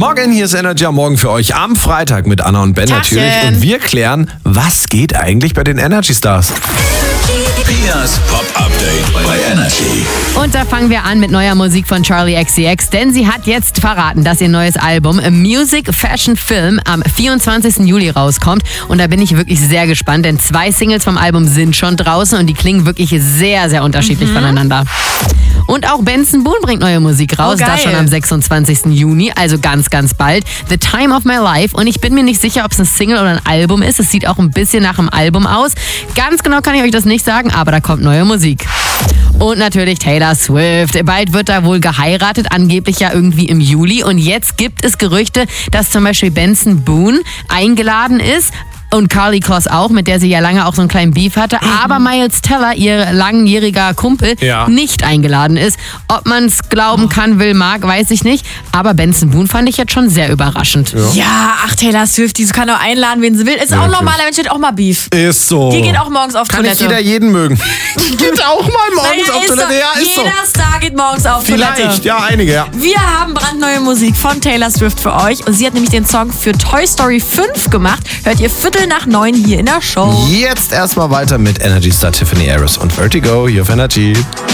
Morgen, hier ist Energy am Morgen für euch am Freitag mit Anna und Ben natürlich. Und wir klären, was geht eigentlich bei den Energy Stars? Pias Pop-Update bei Energy. Und da fangen wir an mit neuer Musik von Charli XCX, denn sie hat jetzt verraten, dass ihr neues Album Music, Fashion, Film am 24. Juli rauskommt. Und da bin ich wirklich sehr gespannt, denn 2 Singles vom Album sind schon draußen und die klingen wirklich sehr, sehr unterschiedlich voneinander. Und auch Benson Boone bringt neue Musik raus, das schon am 26. Juni, also ganz, ganz bald. The Time of My Life. Und ich bin mir nicht sicher, ob es ein Single oder ein Album ist. Es sieht auch ein bisschen nach einem Album aus. Ganz genau kann ich euch das nicht sagen, aber da kommt neue Musik. Und natürlich Taylor Swift. Bald wird da wohl geheiratet, angeblich ja irgendwie im Juli. Und jetzt gibt es Gerüchte, dass zum Beispiel Benson Boone eingeladen ist. Und Karlie Kloss auch, mit der sie ja lange auch so einen kleinen Beef hatte. Aber Miles Teller, ihr langjähriger Kumpel, nicht eingeladen ist. Ob man es glauben kann, will, mag, weiß ich nicht. Aber Benson Boone fand ich jetzt schon sehr überraschend. Ja, Taylor Swift, die kann auch einladen, wen sie will. Ist auch ein normaler Mensch, hat auch mal Beef. Ist so. Die geht auch morgens auf Kann Toilette. nicht jeder jeden mögen. Geht auch mal morgens auf Toilette. Ja, ist so. Jeder Star geht morgens auf Toilette. Vielleicht, ja, einige, ja. Wir haben brandneue Musik von Taylor Swift für euch. Und sie hat nämlich den Song für Toy Story 5 gemacht. Hört ihr 8:45 hier in der Show. Jetzt erstmal weiter mit Energy Star Tiffany Harris und Vertigo hier auf Energy.